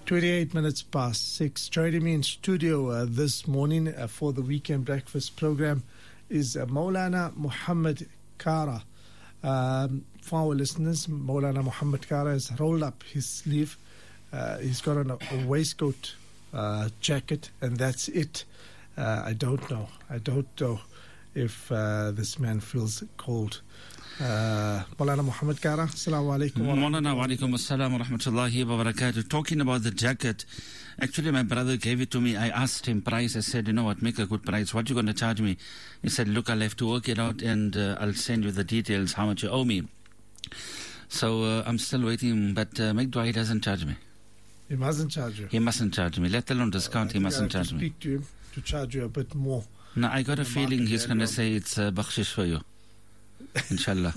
28 minutes past 6. Joining me in studio this morning for the Weekend Breakfast program is Maulana Muhammad Kara. For our listeners, Maulana Muhammad Kara has rolled up his sleeve. He's got on a waistcoat jacket, and that's it. I don't know if this man feels cold. Maulana Muhammad Kara, assalamu alaikum. Maulana wa alaikum assalam wa rahmatullahi wa barakatuh. Talking about the jacket, actually my brother gave it to me. I asked him price. I said, you know what, make a good price. What you going to charge me? He said, look, I'll have to work it out and I'll send you the details, how much you owe me. So I'm still waiting, but make dua, he doesn't charge me. He mustn't charge you? He mustn't charge me. Let alone discount, he mustn't charge me. Speak to him to charge you a bit more. No, I got a feeling he's going to say it's bakhshish for you. Inshallah.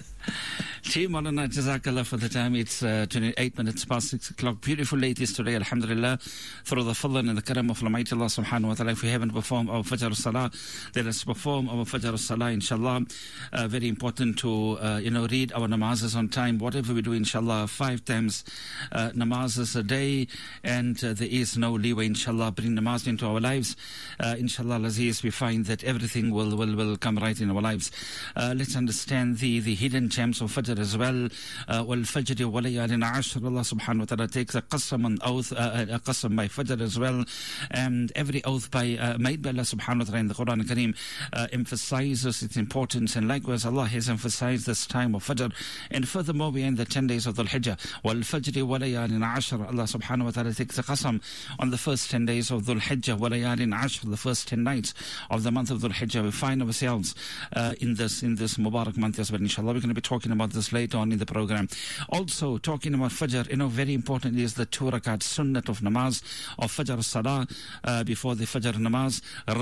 Gee, Maulana, Jazakallah for the time. It's 28 minutes past 6 o'clock. Beautiful ladies today, alhamdulillah, through the fadl and the karam of Almighty Allah subhanahu wa ta'ala. If we haven't performed our Fajr Salah, let us perform our Fajr Salah, inshallah. Very important to, read our namazes on time. Whatever we do, inshallah, 5 times namazes a day, and there is no leeway, inshallah. Bring namaz into our lives. Inshallah, Aziz, we find that everything will come right in our lives. Let's understand the hidden gems of Fajr as well. وَالْفَجْرِ وَلَيَالٍ عَشْرٍ. Allah subhanahu wa ta'ala takes a qasam, an oath, a qasam by Fajr as well. And every oath made by Allah subhanahu wa ta'ala in the Quran Kareem emphasizes its importance. And likewise, Allah has emphasized this time of Fajr. And furthermore, we are in the 10 days of Dhul Hijjah. وَالْفَجْرِ وَلَيَالٍ عَشْرٍ. Allah subhanahu wa ta'ala takes a qasam on the first 10 days of Dhul Hijjah. وَلَيَالٍ عَشْرٍ. The first 10 nights of the month of Dhul Hijjah. We find ourselves in this Mubarak month as well. Inshallah, we're going to be talking about this later on in the program. Also, talking about Fajr, very important is the 2 rakat sunnat of namaz, of Fajr Salah, before the Fajr namaz.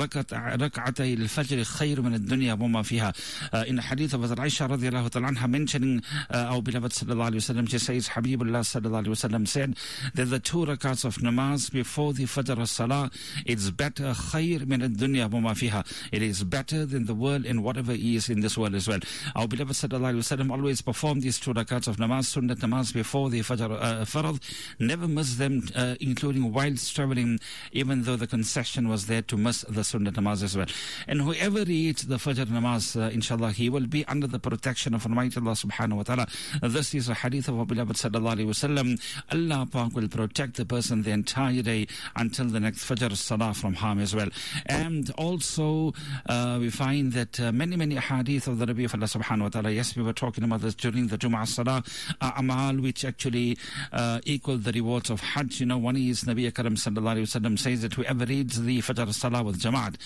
Rak'atay al-Fajr khayr min ad-dunya wa ma fiha. In the hadith of Aisha radiallahu ta'ala anha mentioning our beloved sallallahu alayhi wa sallam, she says, Habibullah sallallahu alayhi wa sallam said that the 2 rakats of namaz before the Fajr Salah, it's better khayr min ad-dunya wa ma fiha. It is better than the world and whatever is in this world as well. Our beloved sallallahu alayhi wa sallam always perform these 2 rakats of namaz, sunnat namaz before the Fajr Farad. Never miss them, including whilst traveling, even though the concession was there to miss the sunnat namaz as well. And whoever reads the Fajr namaz, inshallah, he will be under the protection of Almighty Allah subhanahu wa ta'ala. This is a hadith of our beloved sallallahu alayhi wa sallam. Allah Pak will protect the person the entire day until the next Fajr Salah from harm as well. And also, we find that many hadith of the Nabi of Allah subhanahu wa ta'ala. Yes, we were talking about this during the Jum'ah Salah, Amal, which actually equal the rewards of Hajj. One is Nabi Karam sallallahu alayhi wa sallam says that whoever reads the Fajr Salah with Jama'at,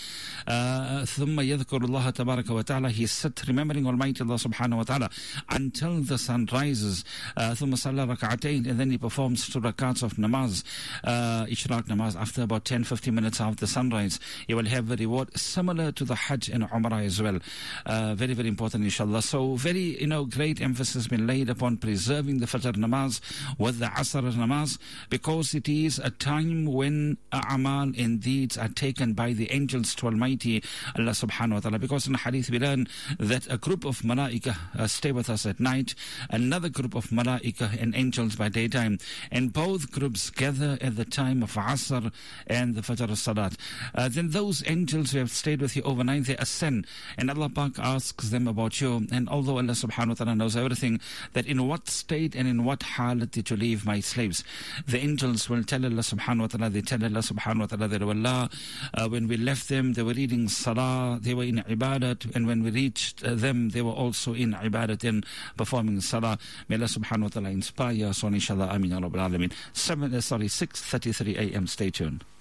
ثُمَّ يَذْكُرُ اللَّهَ تَبَارَكَ وَتَعَالَى, he sit remembering Almighty Allah subhanahu wa ta'ala until the sun rises. ثُمَّ صَلَّى رَكَعَتَيْنِ, and then he performs 2 rakats of namaz, Ishraq namaz, after about 10-15 minutes after sunrise. He will have a reward similar to the Hajj and Umrah as well. Very, very important, inshallah. So very, great emphasis been laid upon preserving the Fajr namaz with the Asr namaz, because it is a time when a'mal and deeds are taken by the angels to Almighty Allah subhanahu wa ta'ala. Because in the hadith we learn that a group of malaikah stay with us at night, another group of malaikah and angels by daytime, and both groups gather at the time of Asr and the Fajr Salat. Then those angels who have stayed with you overnight, they ascend, and Allah Pak asks them about you. And although Allah subhanahu wa ta'ala knows everything, that in what state and in what halat did you leave my slaves, the angels will tell Allah subhanahu wa ta'ala, they tell Allah subhanahu wa ta'ala that Allah, when we left them, they were reading salah, they were in ibadat, and when we reached them, they were also in ibadat and performing salah. May Allah subhanahu wa ta'ala inspire us on, inshallah, ameen ya rabbal alameen. 6:33 a.m. Stay tuned.